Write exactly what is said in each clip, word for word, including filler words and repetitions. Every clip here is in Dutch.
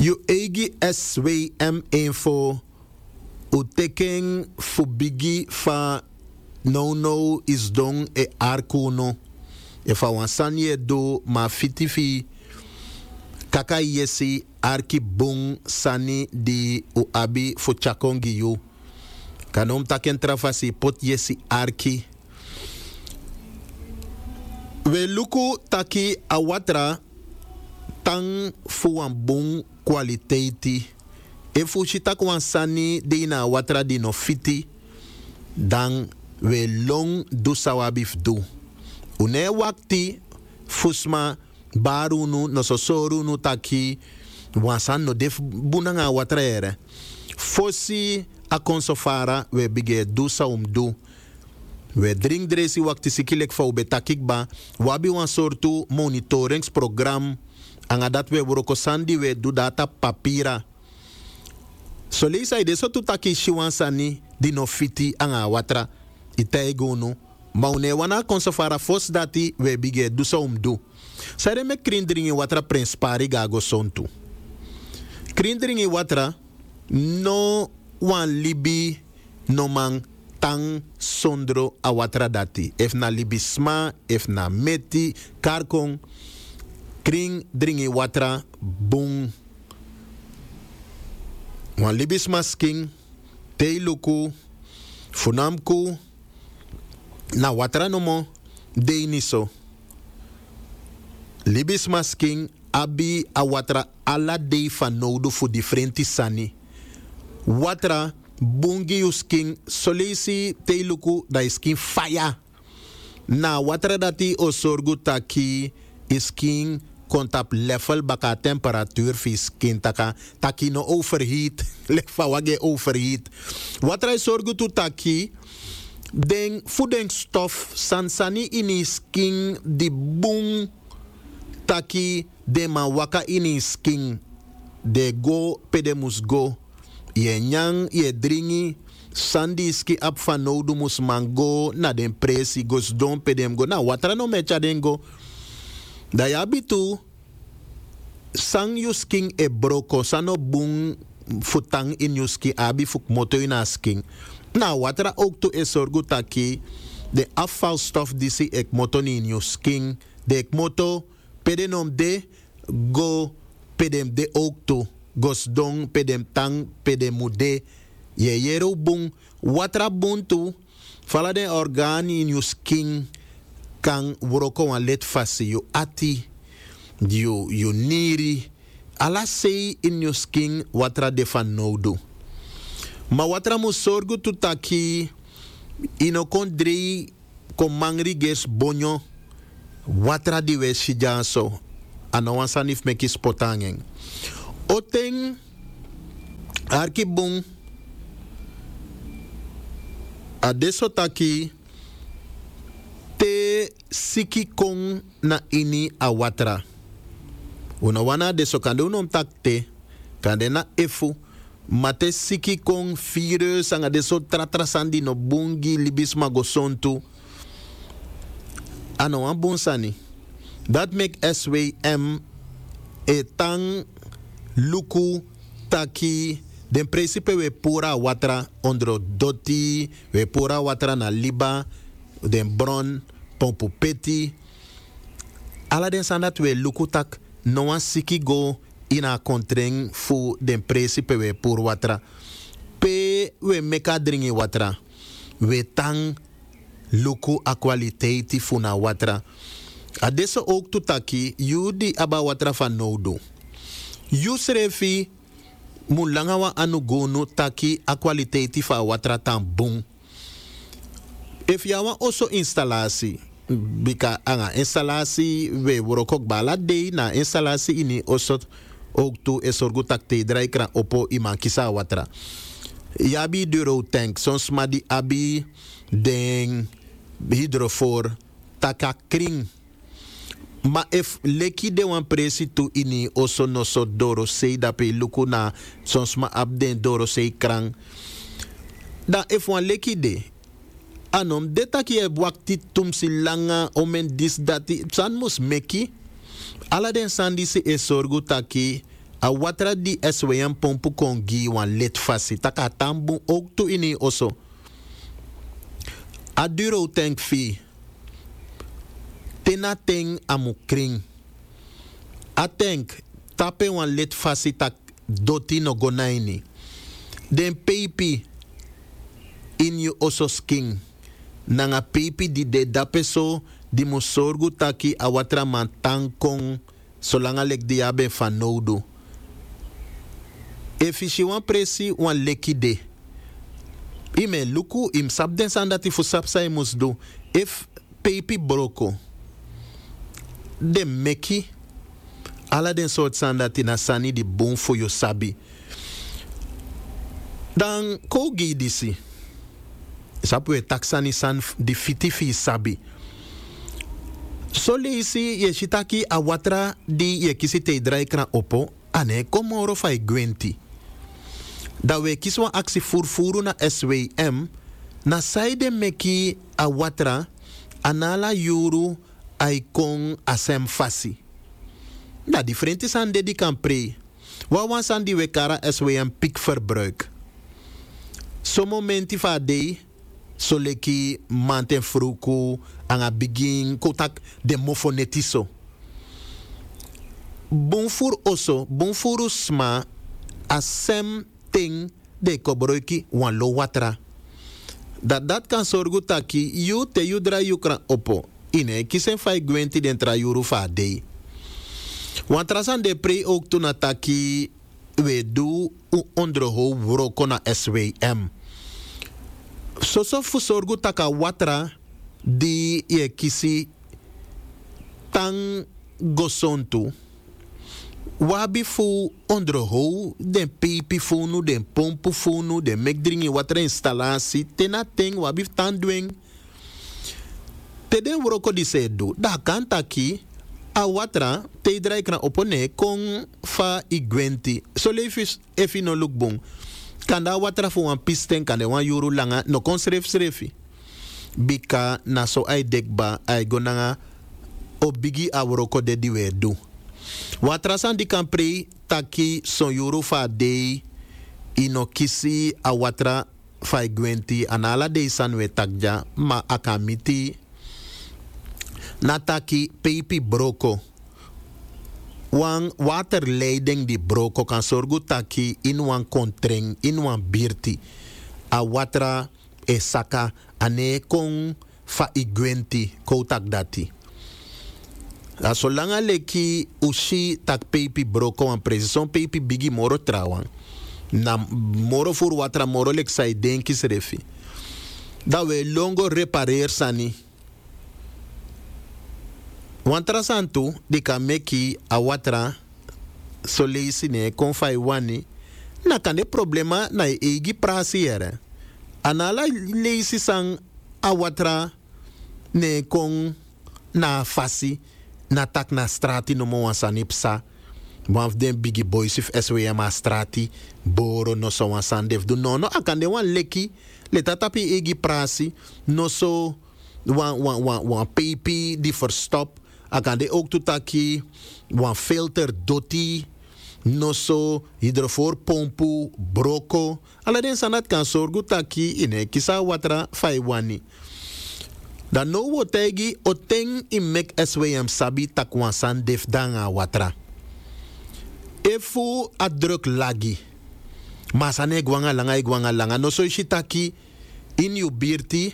You egi S W M info. U teken fu bigi fa no no is don e arkuno. E fa wansanye do ma fitifi kaka yesi arki bung sani di u abi fu chakongi yu. Kanom taken trafasi pot yesi arki. We luku taki awatra tang fu wan bung kwaliteiti. E fu chitak wan sani di na watra di no fiti. Dan we long du sawabif du. Une wakti fusma barunu no sosoru nu taki wansan no def bunanga watra ere. Fosi a konsofara we bige du sa um du. We drink dresi wakti sikilek fa ube takikba. Wabi wan sortu monitoringsprogram. Anga dat we woroko sandi we du data papira. So leisa ide so tu taki shiwansani di no fiti anga watra ite egonu. Ma une wana konsofara fos dati we bige du sa um du. Sare me krindringi watra prinspari gago sontu. Krindringi watra no wan libi no man tang sondro a watra dati. Ef na libi sma, ef na meti, karkong, kring dringi watra bung. Wan libi sma sking, teiluku, funamku, na watra no mo, deiniso. Libi sma sking, abi a watra ala dei van nodu fu differenti sani. Watra bungi yu skin solisi teiluku da skin fire. Na watra dati o sorgu taki skin kontap level baka temperatuur fi skin taka taki no overheat lefa wage overheat. Watra sorgu tu taki den voeding stof sansani ini skin di bung taki de ma waka ini skin de go pedemus go. Ye nyang, ye dringi, sandi ski ap van nodu mus mango na den presi gos don pedem go. Na watra no mecha dengo. Da ya bitu, sang yu sking e broko, sano bung futang in yu ski abi fuk moto ina sking. Na watra ook tu e sorgu taki, de afvalstof disi ek moto ni in yu sking, de ek moto pedenom de go pedem de ook tu. Gosdong pedem tang pedemude ye yero bung watra buntu fala den organi in you skin kan woroko wan let fasi you ati you you niri ala sei in you skin watra de fan nodu ma watra mo sorgu tu taki ino kondri ko mangri ges bonyo watra di we shijanso ana wan sanif meki spotangen. Oteng arkibung adesso taki te siki kong na ini a watra. Una wana deso kande unom takte kande na efu mate siki kong fire sanga deso tratrasandi no bungi libisma gosontu ano wan bonsani. That make S W M etang luku taki den principe we pura watra ondro doti we pura watra na liba den bron pompu peti ala den sandat we luku tak no wan siki go ina kontreng fu den principe we pur watra pe we meka dringi watra we tang luku a kwaliteiti fu na watra adesso ook tu taki yu di aba watra van nodu. Yusrefi mulangawa anu gonu taki a kwaliteiti fa watra tan bung. If yawa also installasi bika anga installasi we worokok bala day na installasi ini also ook tu esorgu takte drai kran opo iman kisa watra. Yabi duro tank sons madi abi den hydrofor taka kring. Ma if leki de wan presi tu ini oso no so doro sei da pe luku na sons ma abden doro sei krang. Da if wan leki de anom deta ki e wakti tum si langa omen dis dati san mus meki ala den sandi se e sorgu taki A watra di S W M pompu kongi wan let fasi. Taka tambu ook tu ini oso. A duro tank fi. Tena ting amu kring. A tank tape wan let fasi tak doti no gonaini. Den pepi in you oso skin. Nanga pepi di de dape so di mo sorgu taki a watra man tankong solanga lek di abe fan nodu. If she wan presi wan leki de. Ime luku im sap den san dat ifu sap sa imus do. If pepi broko. De meki. Ala den soort san dat na sani di bon for yo sabi. Dan kogi disi. Sapwe taksani san di fiti fi sabi. So leisi ye shitaki a watra di ye kisi te drai kran opo. Ane komoro fai gwenti. Da we kiswa aksi furfuru na S W M. Na saide meki a watra. Anala yuru ay kong asem fasi. Da differenti san de di kan pre. Wawan san di we kara S W M pikverbruik. So momenti fa dei. So leki manten fruku. Anga begin kotak de mofonetiso. Bonfur oso. Bonfuru sma. Asem ting de kobroiki wan lo watra. Dat dat kan sorgu taki. You te you dra you kran opo. Ine kisen fai gwenti den tra yuru fa dei. Want trasan de pre ook toen ataki we do u onderho wroko na S W M. So so fu sorgu taka watra di ye kisi tang gosontu. Wabi fu onderho den pipi funu, den pompu funu, den mekdringi watra installatie. Tena ting wabi tan doing. Te den wroko di se do. Da kan taki a watra te drai kran opone kon fa igwenti. So lefis efi no look bong. Kan da watra fu wan pisten kan de wan yuru langa no kon sref srefi. Bika na so ay dekba ay gonanga o bigi a wroko de di we do. Watra san di kan pre taki son yuru fa dei ino kisi a watra fa igwenti anala dei san we takja ma akamiti nataki pepi broko. Wan waterleiding di broko kan sorgu taki in wan kontreng, in wan birti. A watra e saka ane kon fa igwenti koutak dati. A solanga leki ushi tak pepi broko wan presi. Son pepi bigi moro trawan. Na moro fur watra moro lek sai denki srefi. Da we longo reparer sani. Wantra santu di ka meki a watra so leisi ne kon fai wani na kande problema na egi prasi ere. Anala leisi sang a watra ne kon na fasi na tak na strati no mo wansani psa. One of them biggie boys if S W M a strati boro no so wansan def do no no akande wan leki le tatapi egi prasi no so wan wan wan wan pepi di verstop. Akande ook tutaki wan filter doti no so hydrofoorpompu broko. Aladen sanat kan sorgu taki ine kisa watra fai wani. Dan no wo tegi o teng in mek S W M sabi tak wansan def danga watra. Efu a druk lagi. Masane gwanga langa gwanga langa no so ishitaki in yu birti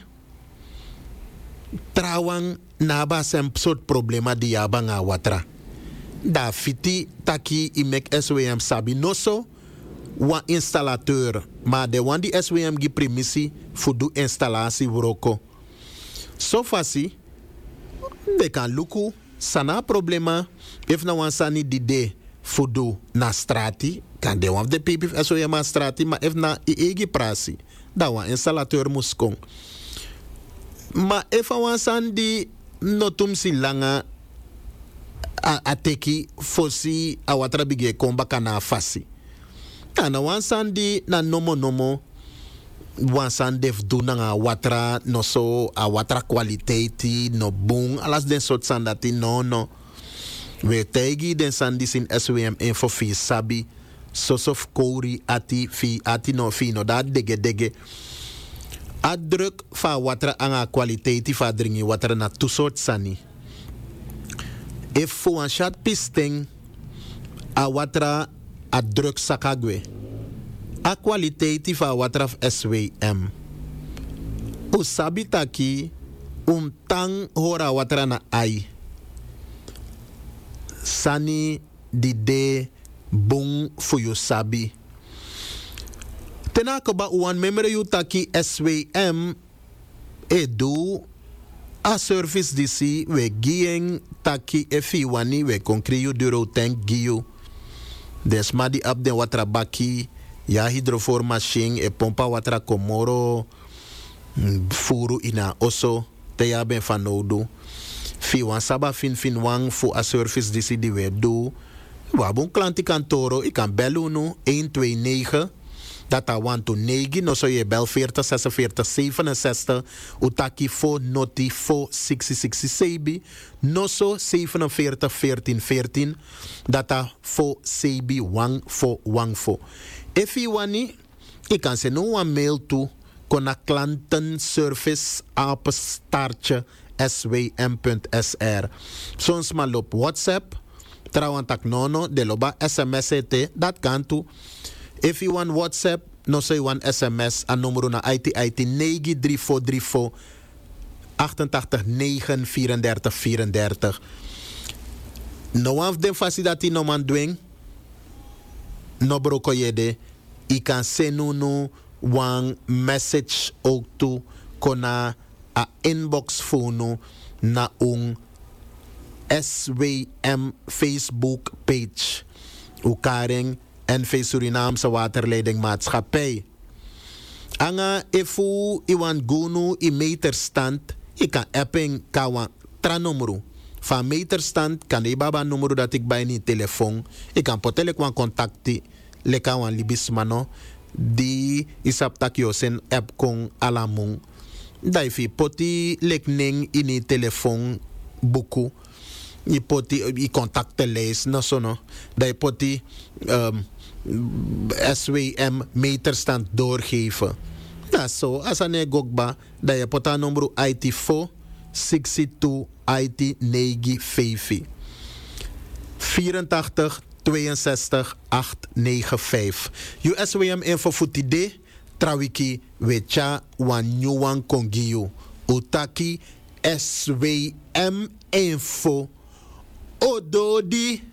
trawang naba sem soort problema di yaba nga watra. Da fiti taki i mek S W M sabi noso wan installateur. Maar de wan di S W M gi primisi fu du installatie wroko. So fasi de kan luku sana problema if na wan sani di de fu du na strati kan de wan de pipi S W M a strati maar if na i egi prasi da wan installateur muskong. Ma if a wan san di notum si langa a, a teki fosi a watra bige komba kana fasi. Na wan san di na nomo nomo wan san def do na watra no so a watra kwaliteit no bung alas den sort san dati no no. We tegi den sandi sin S W M info fi sabi. Sosof kori ati fi ati no fi no da dege dege. A druk fa watra anga kwaliteit fa dringi watra na tusort sani. If fu an chat pisting a watra a druk sakagwe. A kwaliteit fa watra S W M. U sabi taki um tang hora watra na ai. Sani di de bung fu you sabi. Tenaka ba uwan memere yu taki S W M e do a service disi we gieng taki e fi wani we konkri yu duro tank giyu. Desma di up den watra baki ya hydrofor machine e pompa watra komoro furu ina oso te ya ben fanodu. Fi wan saba fin fin wang fu a service disi di we do. Wabun klanti kantoro i kan bellen nu one two nine. Dat a one to negen, no so je bel forty, forty-six, zevenenzestig, utaki fo noti fo sixty sixty-seven, no so forty-seven, fourteen, fourteen, dat a fo sebi wang fo wang fo. If you wani, ik kan se no een mail toe, kon a klantenservice apenstaartje s w m punt s r. Soms maar op WhatsApp, trouwens tak nono, de loba sms te, dat kan toe. If you want WhatsApp, no say one S M S aan nummer na I T I T negen drie vier drie vier achtentachtig negen vierendertig vierendertig. No af den facilitati no man dwing. No broko yede. I kan senu nu one message ook toe kona a inbox phone na un S W M Facebook page. Ukaring N V Surinaamse Waterleidingmaatschappij. Anga efu iwan gunu i meterstand, ik kan apping kawa tranumru. Van meterstand kan de baba numero dat ik bij niet telefoon. Ik kan potele kwan contacti le kawan libismano di isap takyo sen app kong alamung. Daifi poti lekning ini telefoon buku. I poti i contactenlijst no sono. Dai poti um, S W M meterstand doorgeven. Ja, zo. Als een gokba, dat je pota nummer I T four zesentwintig I T negen vijf. vierentachtig tweeënzestig achthonderdvijfennegentig. U S W M info futide, trawiki wecha wan nyuwan kongiyu. Utaki S W M info. Ododi.